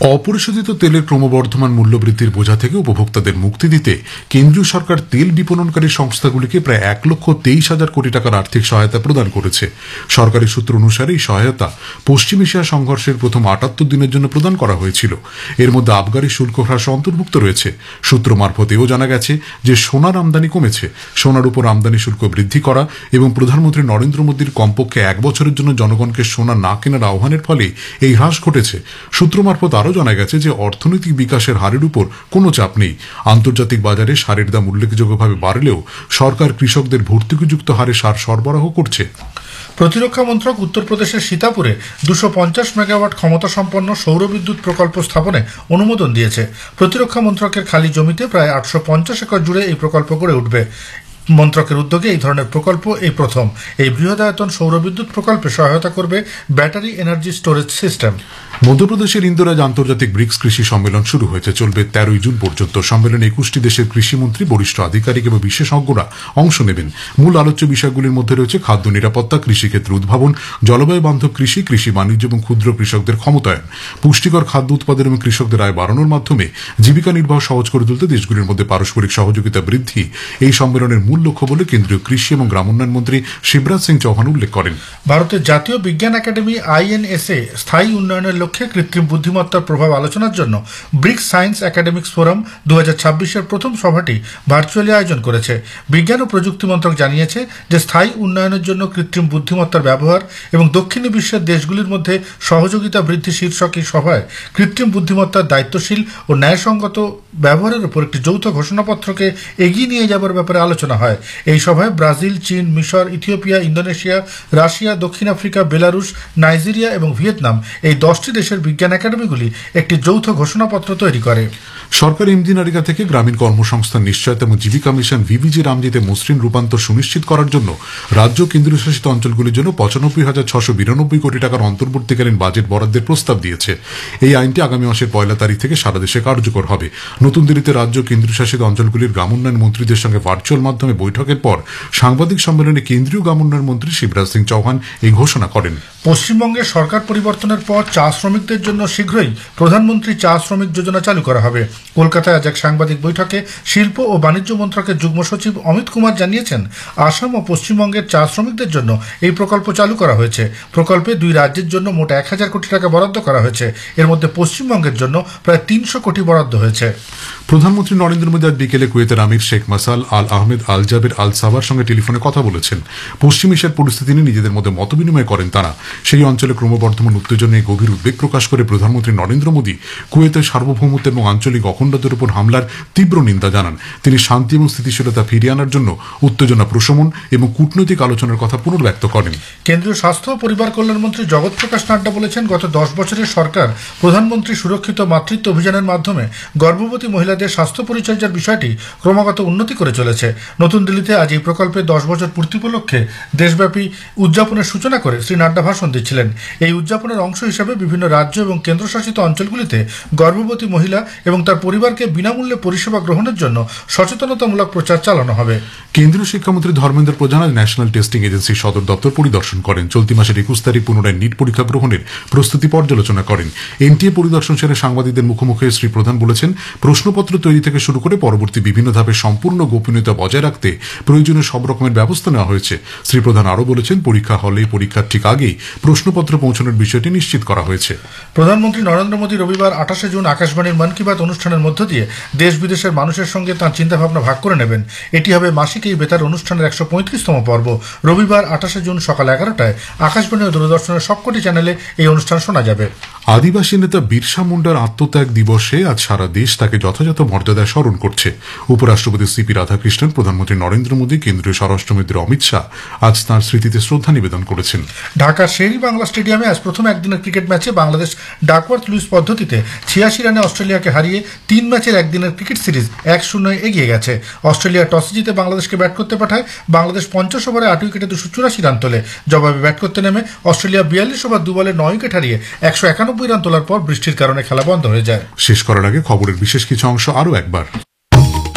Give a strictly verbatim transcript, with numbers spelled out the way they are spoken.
অপরিশোধিত তেলের ক্রমবর্ধমান মূল্যবৃদ্ধির বোঝা থেকে উপভোক্তাদের মুক্তি দিতে কেন্দ্রীয় সরকার তেল বিপণনকারী সংস্থাগুলিকে প্রায় এক লক্ষ তেইশ হাজার কোটি টাকার আর্থিক সহায়তা প্রদান করেছে। সরকারি সূত্র অনুসারে এই সহায়তা পশ্চিম এশিয়া সংঘর্ষের প্রথম আটাত্তর দিনের জন্য প্রদান করা হয়েছিল। এর মধ্যে আবগারি শুল্ক হ্রাস অন্তর্ভুক্ত রয়েছে। সূত্র মারফত এও জানা গেছে যে সোনার আমদানি কমেছে, সোনার উপর আমদানি শুল্ক বৃদ্ধি করা এবং প্রধানমন্ত্রী নরেন্দ্র মোদীর কমপক্ষে এক বছরের জন্য জনগণকে সোনা না কেনার আহ্বানের ফলে এই হ্রাস ঘটেছে। সূত্র মারফত আরও জানা গেছে যে অর্থনৈতিক বিকাশের হারের উপর কোনো চাপ নেই। আন্তর্জাতিক বাজারে সারের দাম উল্লেখযোগ্যভাবে বাড়লেও সরকার কৃষকদের ভর্তুকিযুক্ত হারে সার সরবরাহ করছে। প্রতিরক্ষা মন্ত্রক উত্তরপ্রদেশের সীতাপুরে দুশো পঞ্চাশ মেগাওয়াট ক্ষমতা সম্পন্ন সৌরবিদ্যুৎ প্রকল্প স্থাপনে অনুমোদন দিয়েছে। প্রতিরক্ষা মন্ত্রকের খালি জমিতে প্রায় আটশো পঞ্চাশ একর জুড়ে এই প্রকল্প গড়ে উঠবে। মন্ত্রকের উদ্যোগে এই ধরনের প্রকল্প এই প্রথম। এই বৃহদায়তন সৌরবিদ্যুৎ প্রকল্পে সহায়তা করবে ব্যাটারি এনার্জি স্টোরেজ সিস্টেম। মধ্যপ্রদেশের ইন্দোরাজ আন্তর্জাতিক ব্রিক্স কৃষি সম্মেলন শুরু হয়েছে, চলবে তেরোই জুন পর্যন্ত। সম্মেলনে একুশটি দেশের কৃষিমন্ত্রী, বরিষ্ঠ আধিকারিক এবং বিশেষজ্ঞরা অংশ নেবেন। মূল আলোচ্য বিষয়গুলির মধ্যে রয়েছে খাদ্য নিরাপত্তা, কৃষিক্ষেত্র উদ্ভাবন, জলবায়ু বান্ধব কৃষি, কৃষি বাণিজ্য এবং ক্ষুদ্র কৃষকদের ক্ষমতায়ন, পুষ্টিকর খাদ্য উৎপাদন এবং কৃষকদের আয় বাড়ানোর মাধ্যমে জীবিকা নির্বাহ সহজ করে তুলতে দেশগুলির মধ্যে পারস্পরিক সহযোগিতা বৃদ্ধি এই সম্মেলনের মূল লক্ষ্য বলে কেন্দ্রীয় কৃষি এবং গ্রামোন্নয়ন মন্ত্রী শিবরাজ সিং চৌহান উল্লেখ করেন। ভারতের জাতীয় বিজ্ঞান একাডেমি আইএনএসএ স্থায়ী উন্নয়নের লক্ষ্যে কৃত্রিম বুদ্ধিমত্তার প্রভাব আলোচনার জন্য ব্রিক্স সায়েন্স একাডেমিক্স ফোরাম দু হাজার ছাব্বিশের প্রথম সভাটি ভার্চুয়ালি আয়োজন করেছে। বিজ্ঞান ও প্রযুক্তি মন্ত্রক জানিয়েছে যে স্থায়ী উন্নয়নের জন্য কৃত্রিম বুদ্ধিমত্তার ব্যবহার এবং দক্ষিণ বিশ্বের দেশগুলির মধ্যে সহযোগিতা বৃদ্ধি শীর্ষক এই সভায় কৃত্রিম বুদ্ধিমত্তার দায়িত্বশীল ও ন্যায়সঙ্গত ব্যবহারের উপর একটি যৌথ ঘোষণাপত্রকে এগিয়ে নিয়ে যাবার ব্যাপারে আলোচনা হয়। এই সভায় ব্রাজিল, চীন, মিশর, ইথিওপিয়া, ইন্দোনেশিয়া, রাশিয়া, দক্ষিণ আফ্রিকা, বেলারুশ, নাইজেরিয়া এবং ভিয়েতনাম এই দশটি দেশের বিজ্ঞান একাডেমিগুলি একটি যৌথ ঘোষণাপত্র তৈরি করে। সরকার এমজি-নারিকা থেকে গ্রামীণ কর্মসংস্থান নিশ্চয়তা এবং জীবিকা মিশন ভিভিজি রামজিতে মসৃণ রূপান্তর সুনিশ্চিত করার জন্য রাজ্য কেন্দ্রীয় শাসিত অঞ্চলগুলির জন্য পঁচানব্বই হাজার ছশো বিরানব্বই কোটি টাকার অন্তর্বর্তীকালীন বাজেট বরাদ্দের প্রস্তাব দিয়েছে। এই আইনটি আগামী মাসের পয়লা তারিখ থেকে সারা দেশে কার্যকর হবে। নতুন দিল্লিতে রাজ্য কেন্দ্রীয় শাসিত অঞ্চলগুলির গ্রামোন্নয়ন মন্ত্রীদের সঙ্গে ভার্চুয়াল মাধ্যমে বৈঠকের পর সাংবাদিক সম্মেলনে কেন্দ্রীয় গ্রামোন্নয়ন মন্ত্রী শিবরাজ সিং চৌহান এই ঘোষণা করেন। পশ্চিমবঙ্গে সরকার পরিবর্তনের পর চা শ্রমিকদের জন্য শীঘ্রই প্রধানমন্ত্রী চা শ্রমিক যোজনা চালু করা হবে। কলকাতায় আজ এক সাংবাদিক বৈঠকে শিল্প ও বাণিজ্য মন্ত্রকের যুগ্ম সচিব অমিত কুমার জানিয়েছেন, আসাম ও পশ্চিমবঙ্গের চা শ্রমিকদের জন্য এই প্রকল্প চালু করা হয়েছে। প্রকল্পে দুই রাজ্যের জন্য মোট এক হাজার কোটি টাকা বরাদ্দ করা হয়েছে। এর মধ্যে পশ্চিমবঙ্গের জন্য প্রায় তিনশো কোটি বরাদ্দ হয়েছে। প্রধানমন্ত্রী নরেন্দ্র মোদী আজ বিকেলে কুয়েতের আমির শেখ মাসাল আল আহমেদ আল জাবের আল সাবার সঙ্গে টেলিফোনে কথা বলেছেন। পশ্চিম এশিয়ার পরিস্থিতি নিয়ে নিজেদের মধ্যে মতবিনিময় করেন তারা। সেই অঞ্চলে ক্রমবর্ধমান উত্তেজনা নিয়ে গভীর উদ্বেগ প্রকাশ করে প্রধানমন্ত্রী নরেন্দ্র মোদী কুয়েতের সার্বভৌমত্ব এবং আঞ্চলিক অখণ্ডতার উপর হামলার তীব্র নিন্দা জানান। তিনি শান্তি এবং স্থিতিশীলতা ফিরিয়ে আনার জন্য উত্তেজনা প্রশমন এবং কূটনৈতিক আলোচনার কথা পুনর্ব্যক্ত করেন। কেন্দ্রীয় স্বাস্থ্য ও পরিবার কল্যাণ মন্ত্রী জগৎ প্রকাশ নাড্ডা বলেছেন, গত দশ বছরের সরকার প্রধানমন্ত্রী সুরক্ষিত মাতৃত্ব অভিযানের মাধ্যমে গর্ভবতী মহিলাদের স্বাস্থ্য পরিচর্যার বিষয়টি ক্রমাগত উন্নতি করে চলেছে। নতুন দিল্লিতে আজ এই প্রকল্পে দশ বছর পূর্তি উপলক্ষে দেশব্যাপী উদযাপনের সূচনা করে শ্রী নাড্ডা ভাষণ দিচ্ছিলেন। এই উদযাপনের অংশ হিসেবে বিভিন্ন রাজ্য এবং কেন্দ্রশাসিত অঞ্চলগুলিতে গর্ভবতী মহিলা এবং তার পরিবারকে বিনামূল্যে পরিষেবা গ্রহণের জন্য সচেতনতামূলক প্রচার চালানো হবে। কেন্দ্রীয় শিক্ষামন্ত্রী ধর্মেন্দ্র প্রধান আজ ন্যাশনাল টেস্টিং এজেন্সির সদর দপ্তর পরিদর্শন করেন। চলতি মাসের একুশ তারিখ পুনরায় নিট পরীক্ষা গ্রহণের প্রস্তুতি পর্যালোচনা করেন। এনটিএ পরিদর্শন সেরে সাংবাদিকদের মুখোমুখি শ্রী প্রধান বলেছেন, প্রশ্নপত্র তৈরি থেকে শুরু করে পরবর্তী বিভিন্ন ধাপে সম্পূর্ণ গোপনীয়তা বজায় রাখতে প্রয়োজনীয় সব রকমের ব্যবস্থা নেওয়া হয়েছে। শ্রী প্রধান আরও বলেছেন, পরীক্ষা হলে পরীক্ষার ঠিক আগেই প্রশ্নপত্র পৌঁছানোর বিষয়টি নিশ্চিত করা হয়েছে। প্রধানমন্ত্রী নরেন্দ্র মোদী রবিবার আঠাশে জুন আকাশবাণীর মন কি বাত অনুষ্ঠানের মধ্য দিয়ে দেশ বিদেশের মানুষের সঙ্গে তাঁর চিন্তাভাবনা ভাগ করে নেবেন। এটি হবে মাসিক এই বেতার অনুষ্ঠানের একশো পঁয়ত্রিশতম পর্ব। রবিবার আঠাশে জুন সকাল এগারোটায় আকাশবাণী ও দূরদর্শনের সবকটি চ্যানেলে এই অনুষ্ঠান শোনা যাবে। আদিবাসী নেতা বিরসা মুন্ডার আত্মত্যাগ দিবসে আজ সারা দেশ তাকে যথাযথ মর্যাদায় স্মরণ করছে। উপরাষ্ট্রপতি সিপি রাধাকৃষ্ণন, প্রধানমন্ত্রী নরেন্দ্র মোদী, কেন্দ্রীয় স্বরাষ্ট্রমন্ত্রী অমিত শাহ আজ তাঁর স্মৃতিতে শ্রদ্ধা নিবেদন করেছেন। ঢাকার শেরি বাংলা স্টেডিয়ামে আজ প্রথম একদিনের ক্রিকেট ম্যাচে বাংলাদেশ ডাকওয়ার্থ লুইস পদ্ধতিতে ছিয়াশি রানে অস্ট্রেলিয়াকে হারিয়ে তিন ম্যাচের একদিনের ক্রিকেট সিরিজ এক শূন্য এগিয়ে গেছে। অস্ট্রেলিয়া টসে জিতে বাংলাদেশকে ব্যাট করতে পাঠায়। বাংলাদেশ পঞ্চাশ ওভারে আট উইকেটে দুশো চুরাশি রান তোলে। জবাবে ব্যাট করতে নেমে অস্ট্রেলিয়া বিয়াল্লিশ ওভার দু বলে নয় উইকেট হারিয়ে একশো একানব্বই রান তোলার পর বৃষ্টির কারণে খেলা বন্ধ হয়ে যায়। শেষ করার আগে খবরের বিশেষ কিছু অংশ আরও একবার।